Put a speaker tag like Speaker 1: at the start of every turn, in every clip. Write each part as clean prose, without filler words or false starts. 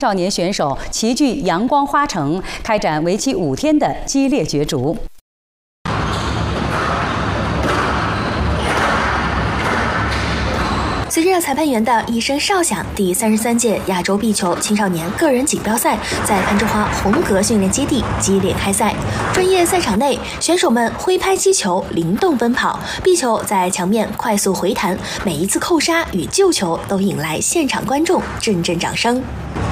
Speaker 1: 少年选手齐聚阳光花城，开展为期5天的激烈角逐。
Speaker 2: 随着裁判员的一声哨响，第33届亚洲壁球青少年个人锦标赛在攀枝花红格训练基地激烈开赛。专业赛场内，选手们挥拍击球，灵动奔跑，壁球在墙面快速回弹，每一次扣杀与救球都引来现场观众阵阵掌声。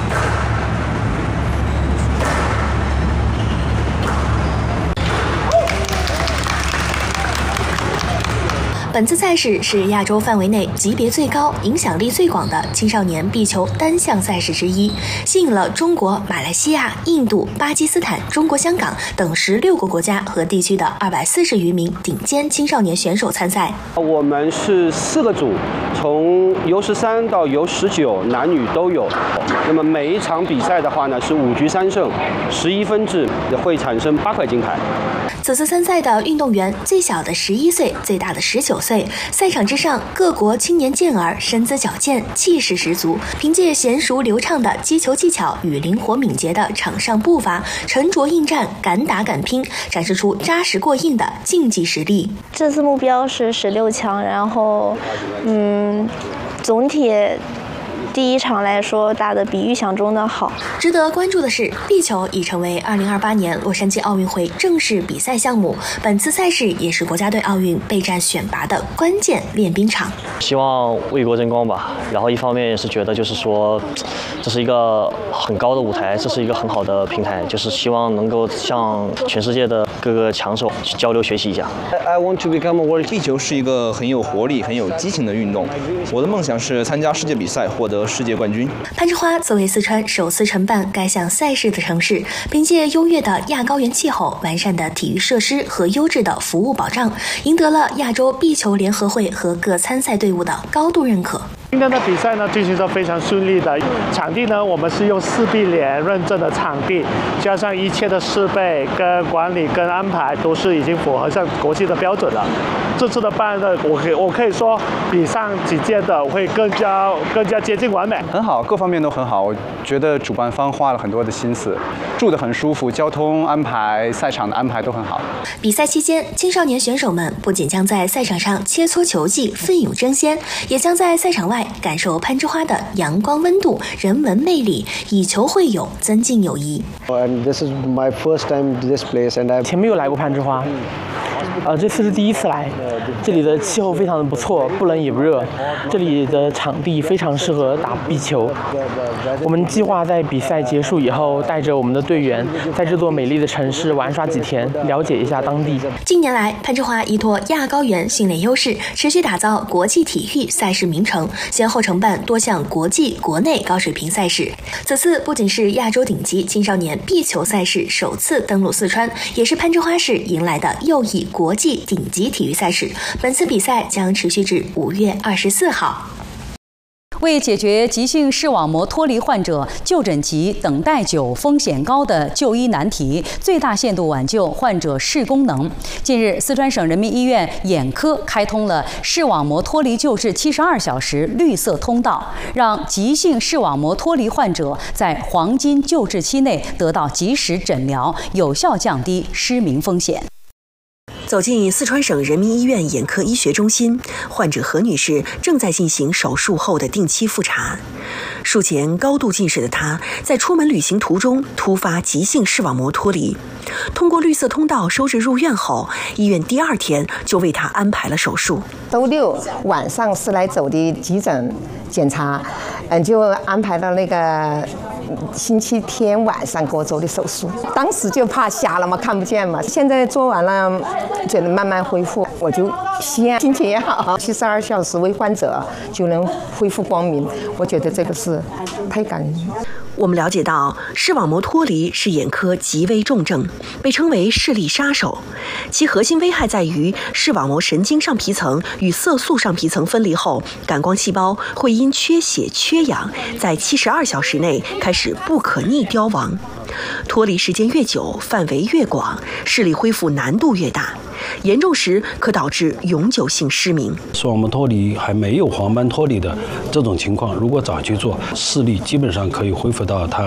Speaker 2: 本次赛事是亚洲范围内级别最高、影响力最广的青少年壁球单项赛事之一，吸引了中国、马来西亚、印度、巴基斯坦、中国香港等16个国家和地区的240余名顶尖青少年选手参赛。
Speaker 3: 我们是4个组，从U13到U19，男女都有。那么每一场比赛的话呢，是5局3胜，11分制，会产生8块金牌。
Speaker 2: 此次参赛的运动员，最小的11岁，最大的19岁。赛场之上，各国青年健儿身姿矫健，气势十足，凭借娴熟流畅的击球技巧与灵活敏捷的场上步伐，沉着应战，敢打敢拼，展示出扎实过硬的竞技实力。
Speaker 4: 这次目标是16强，然后，总体。 第一场来说，打得比预想中的好。
Speaker 2: 值得关注的是，壁球已成为2028年洛杉矶奥运会正式比赛项目。本次赛事也是国家队奥运备战选拔的关键练兵场。
Speaker 5: 希望为国争光吧。然后一方面也是觉得，就是说，这是一个很高的舞台，这是一个很好的平台，就是希望能够向全世界的各个强手去交流学习一下。
Speaker 6: I want to become a world。壁球是一个很有活力、很有激情的运动。我的梦想是参加世界比赛，获得 世界冠军。
Speaker 2: 攀枝花作为四川首次承办该项赛事的城市，凭借优越的亚高原气候、完善的体育设施和优质的服务保障，赢得了亚洲壁球联合会和各参赛队伍的高度认可。
Speaker 7: 今天的比赛呢进行得非常顺利的，场地呢我们是用4B联认证的场地，加上一切的设备跟管理跟安排都是已经符合上国际的标准了。这次的办的我可以说比上几届的会更加接近完美。
Speaker 8: 很好，各方面都很好。我觉得主办方花了很多的心思，住得很舒服，交通安排、赛场的安排都很好。
Speaker 2: 比赛期间，青少年选手们不仅将在赛场上切磋球技、奋勇争先，也将在赛场外 感受攀枝花的阳光温度、人文魅力，以球会友，增进友谊。
Speaker 9: And this is my first time to this place, and I
Speaker 10: 前没有来过攀枝花，这次是第一次来。这里的气候非常的不错，不冷也不热。这里的场地非常适合打壁球。我们计划在比赛结束以后，带着我们的队员在这座美丽的城市玩耍几天，了解一下当地。
Speaker 2: 近年来，攀枝花依托亚高原训练优势，持续打造国际体育赛事名城，先后承办多项国际、国内高水平赛事。此次不仅是亚洲顶级青少年壁球赛事首次登陆四川，也是攀枝花市迎来的又一国际顶级体育赛事。本次比赛将持续至5月24号。
Speaker 1: 为解决急性视网膜脱离患者就诊急、等待久、风险高的就医难题，最大限度挽救患者视功能。近日，四川省人民医院眼科开通了视网膜脱离救治72小时绿色通道，让急性视网膜脱离患者在黄金救治期内得到及时诊疗，有效降低失明风险。
Speaker 2: 走进四川省人民医院眼科医学中心，患者何女士正在进行手术后的定期复查。术前高度近视的她，在出门旅行途中突发急性视网膜脱离，通过绿色通道收治入院后，医院第2天就为她安排了手术。
Speaker 11: 周6晚上是来走的急诊检查，就安排到那个 星期天晚上给我做的手术，当时就怕瞎了嘛，看不见嘛。现在做完了，觉得慢慢恢复，我就心情也好。72小时为患者就能恢复光明，我觉得这个是太感人。
Speaker 2: 我们了解到，视网膜脱离是眼科极危重症，被称为视力杀手。其核心危害在于视网膜神经上皮层与色素上皮层分离后，感光细胞会因缺血缺氧，在72小时内开始不可逆凋亡。脱离时间越久，范围越广，视力恢复难度越大，严重时可导致永久性失明。
Speaker 12: 视网膜脱离还没有黄斑脱离的这种情况，如果早去做，视力基本上可以恢复到它